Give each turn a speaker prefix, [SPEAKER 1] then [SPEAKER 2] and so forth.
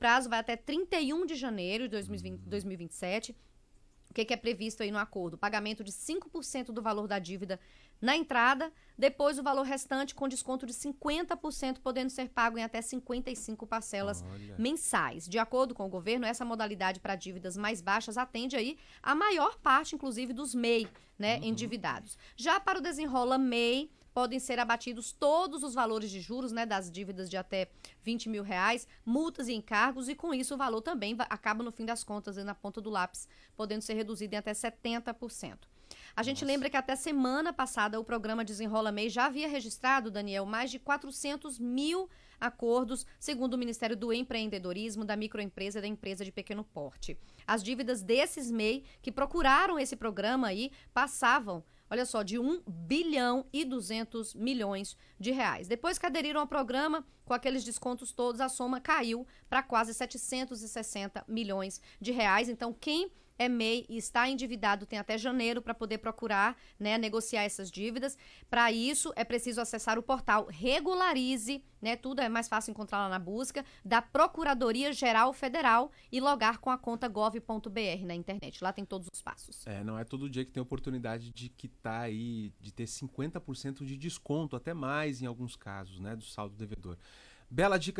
[SPEAKER 1] prazo vai até 31 de janeiro de 2027. O que é previsto aí no acordo? Pagamento de 5% do valor da dívida na entrada, depois o valor restante com desconto de 50%, podendo ser pago em até 55 parcelas mensais. De acordo com o governo, essa modalidade para dívidas mais baixas atende aí a maior parte, inclusive, dos MEI, né, endividados. Já para o Desenrola MEI, podem ser abatidos todos os valores de juros, né, das dívidas de até R$20 mil, multas e encargos, e com isso o valor também acaba, no fim das contas, na ponta do lápis, podendo ser reduzido em até 70%. A gente lembra que até semana passada o programa Desenrola MEI já havia registrado, Daniel, mais de 400 mil acordos, segundo o Ministério do Empreendedorismo, da microempresa e da empresa de pequeno porte. As dívidas desses MEI que procuraram esse programa aí passavam, olha só, de 1 bilhão e 200 milhões de reais. Depois que aderiram ao programa, com aqueles descontos todos, a soma caiu para quase 760 milhões de reais. Então, quem é MEI e está endividado tem até janeiro para poder procurar, né, negociar essas dívidas. Para isso, é preciso acessar o portal Regularize, né, tudo é mais fácil encontrar lá na busca, da Procuradoria-Geral Federal e logar com a conta gov.br na internet. Lá tem todos os passos.
[SPEAKER 2] Não é todo dia que tem oportunidade de quitar aí, de ter 50% de desconto, até mais em alguns casos, né, do saldo devedor. Bela dica.